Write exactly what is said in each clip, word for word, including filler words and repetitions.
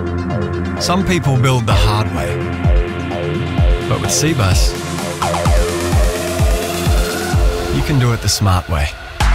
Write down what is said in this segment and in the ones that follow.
Some people build the hard way, but with Cbus, you can do it the smart way.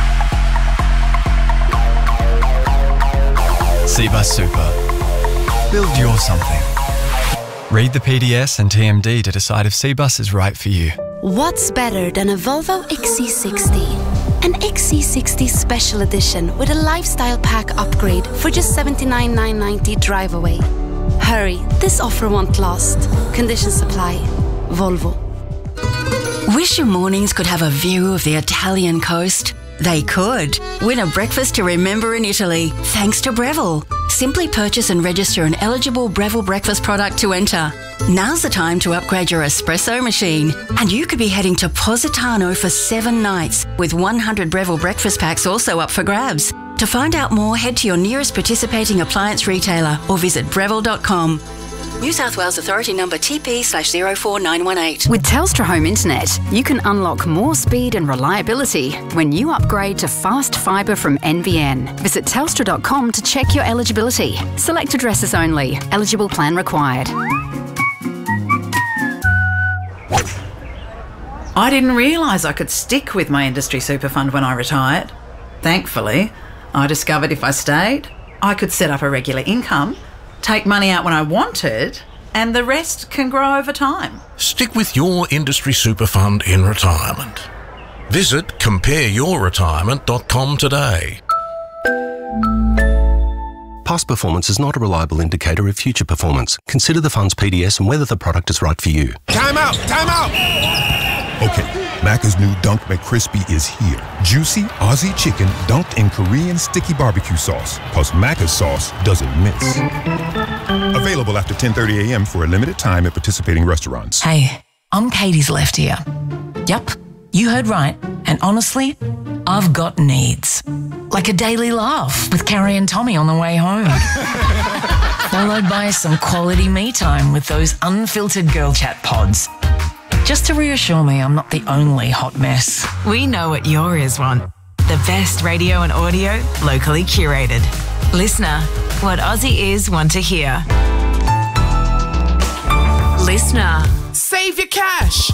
Cbus Super. Build your something. Read the P D S and T M D to decide if Cbus is right for you. What's better than a Volvo X C sixty? An X C sixty Special Edition with a lifestyle pack upgrade for just seventy-nine thousand nine hundred ninety drive away. Hurry, this offer won't last. Conditions apply. Volvo. Wish your mornings could have a view of the Italian coast? They could. Win a breakfast to remember in Italy, thanks to Breville. Simply purchase and register an eligible Breville breakfast product to enter. Now's the time to upgrade your espresso machine. And you could be heading to Positano for seven nights, with one hundred Breville breakfast packs also up for grabs. To find out more, head to your nearest participating appliance retailer or visit breville dot com. New South Wales Authority number T P slash zero four nine one eight. With Telstra Home Internet, you can unlock more speed and reliability when you upgrade to fast fibre from N B N. Visit telstra dot com to check your eligibility. Select addresses only. Eligible plan required. I didn't realise I could stick with my industry super fund when I retired. Thankfully, I discovered if I stayed, I could set up a regular income, take money out when I wanted, and the rest can grow over time. Stick with your industry super fund in retirement. Visit compare your retirement dot com today. Past performance is not a reliable indicator of future performance. Consider the fund's P D S and whether the product is right for you. Time out! Time out! Okay, Macca's new Dunk McCrispy is here. Juicy Aussie chicken dunked in Korean sticky barbecue sauce. Cause Macca's sauce doesn't miss. Available after ten thirty a m for a limited time at participating restaurants. Hey, I'm Katie's left ear. Yup, you heard right. And honestly, I've got needs. Like a daily laugh with Carrie and Tommy on the way home. Followed by some quality me time with those unfiltered girl chat pods. Just to reassure me I'm not the only hot mess. We know what your ears want. The best radio and audio, locally curated. Listener, what Aussie ears want to hear. Listener. Save your cash.